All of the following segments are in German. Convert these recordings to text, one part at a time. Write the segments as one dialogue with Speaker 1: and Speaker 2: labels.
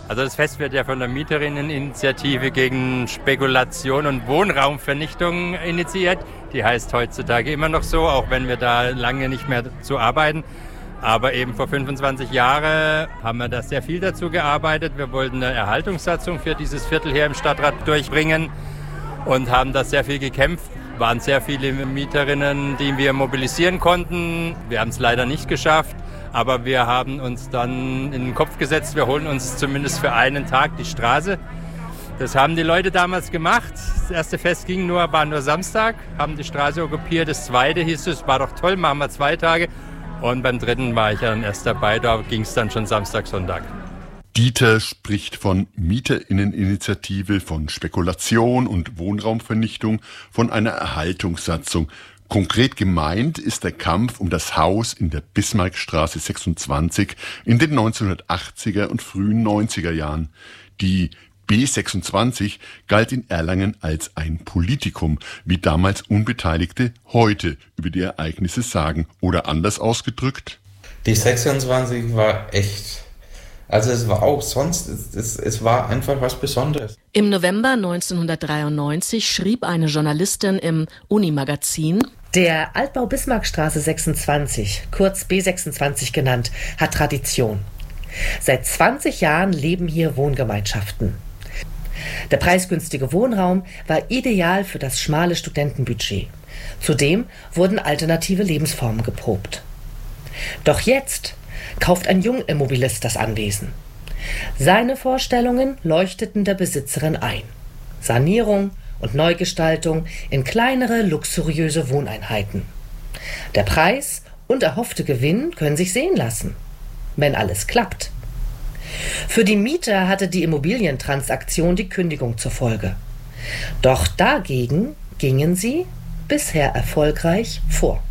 Speaker 1: Also das Fest wird ja von der Mieterinneninitiative gegen Spekulation und Wohnraumvernichtung initiiert. Die heißt heutzutage immer noch so, auch wenn wir da lange nicht mehr zu arbeiten. Aber eben vor 25 Jahren haben wir da sehr viel dazu gearbeitet. Wir wollten eine Erhaltungssatzung für dieses Viertel hier im Stadtrat durchbringen und haben da sehr viel gekämpft. Waren sehr viele Mieterinnen, die wir mobilisieren konnten. Wir haben es leider nicht geschafft. Aber wir haben uns dann in den Kopf gesetzt, wir holen uns zumindest für einen Tag die Straße. Das haben die Leute damals gemacht. Das erste Fest war nur Samstag, haben die Straße okkupiert. Das zweite hieß es, war doch toll, machen wir 2 Tage. Und beim dritten war ich dann erst dabei, da ging es dann schon Samstag, Sonntag.
Speaker 2: Dieter spricht von Mieterinneninitiative, von Spekulation und Wohnraumvernichtung, von einer Erhaltungssatzung. Konkret gemeint ist der Kampf um das Haus in der Bismarckstraße 26 in den 1980er und frühen 90er Jahren. Die B26 galt in Erlangen als ein Politikum, wie damals Unbeteiligte heute über die Ereignisse sagen. Oder anders ausgedrückt?
Speaker 3: Die 26 war echt... Also es war auch sonst, es war einfach was Besonderes.
Speaker 4: Im November 1993 schrieb eine Journalistin im Uni-Magazin:
Speaker 5: Der Altbau Bismarckstraße 26, kurz B26 genannt, hat Tradition. Seit 20 Jahren leben hier Wohngemeinschaften. Der preisgünstige Wohnraum war ideal für das schmale Studentenbudget. Zudem wurden alternative Lebensformen geprobt. Doch jetzt kauft ein Jungimmobilist das Anwesen. Seine Vorstellungen leuchteten der Besitzerin ein. Sanierung und Neugestaltung in kleinere, luxuriöse Wohneinheiten. Der Preis und erhoffte Gewinn können sich sehen lassen, wenn alles klappt. Für die Mieter hatte die Immobilientransaktion die Kündigung zur Folge. Doch dagegen gingen sie bisher erfolgreich vor.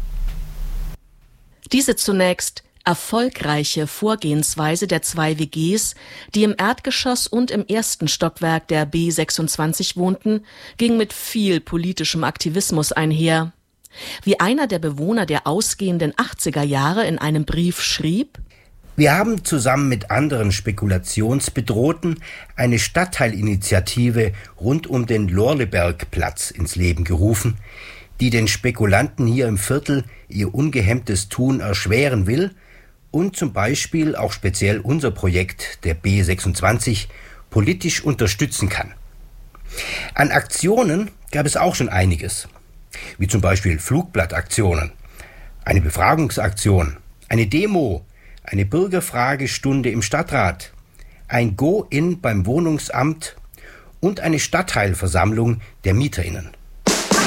Speaker 4: Diese zunächst erfolgreiche Vorgehensweise der 2 WGs, die im Erdgeschoss und im 1. Stockwerk der B26 wohnten, ging mit viel politischem Aktivismus einher. Wie einer der Bewohner der ausgehenden 80er Jahre in einem Brief schrieb:
Speaker 6: Wir haben zusammen mit anderen Spekulationsbedrohten eine Stadtteilinitiative rund um den Lorlebergplatz ins Leben gerufen, die den Spekulanten hier im Viertel ihr ungehemmtes Tun erschweren will und zum Beispiel auch speziell unser Projekt der B26 politisch unterstützen kann. An Aktionen gab es auch schon einiges, wie zum Beispiel Flugblattaktionen, eine Befragungsaktion, eine Demo, eine Bürgerfragestunde im Stadtrat, ein Go-In beim Wohnungsamt und eine Stadtteilversammlung der MieterInnen.